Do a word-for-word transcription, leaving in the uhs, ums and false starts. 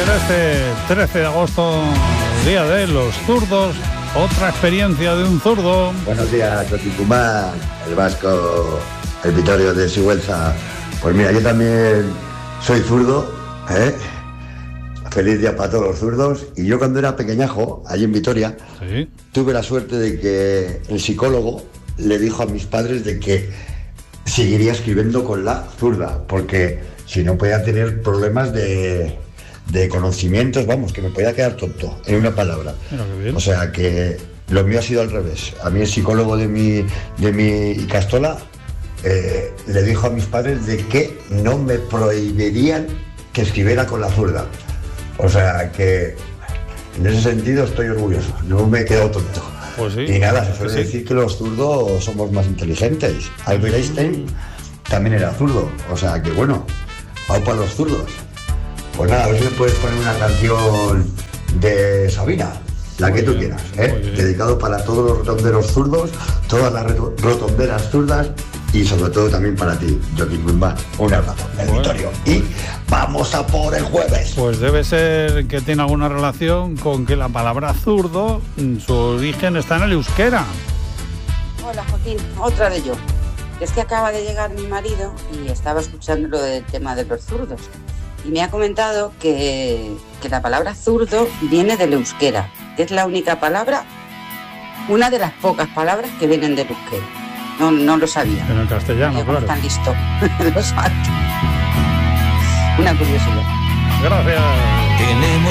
será este trece de agosto, día de los zurdos. Otra experiencia de un zurdo. Buenos días, Toticumán, el vasco, el Vitorio de Sigüenza. Pues mira, yo también soy zurdo, ¿eh? Feliz día para todos los zurdos. Y yo cuando era pequeñajo, allí en Vitoria, ¿sí?, tuve la suerte de que el psicólogo le dijo a mis padres de que seguiría escribiendo con la zurda, porque si no podía tener problemas de, de conocimientos, vamos, que me podía quedar tonto, en una palabra. O sea que lo mío ha sido al revés. A mí el psicólogo de mi, de mi Castola eh, le dijo a mis padres de que no me prohibirían que escribiera con la zurda. O sea que en ese sentido estoy orgulloso, no me he quedado tonto. Pues sí, y nada, se suele sí. decir que los zurdos somos más inteligentes. Albert Einstein también era zurdo, o sea que bueno, vamos para los zurdos. Pues nada, a ver si me puedes poner una canción de Sabina, la muy que bien, tú quieras, ¿eh? Dedicado para todos los rotonderos zurdos, todas las rotonderas zurdas y sobre todo también para ti, Joaquín Guzmán. Un abrazo, el bueno. Vitorio. Y vamos a por el jueves. Pues debe ser que tiene alguna relación con que la palabra zurdo, su origen está en el euskera. Hola Joaquín, otra de yo. Es que acaba de llegar mi marido y estaba escuchando lo del tema de los zurdos. Y me ha comentado que, que la palabra zurdo viene del euskera, que es la única palabra, una de las pocas palabras que vienen del euskera. No, no lo sabía. En el castellano, no, claro. Tan listo. Lo sabe. Una curiosidad. Gracias. Tenemos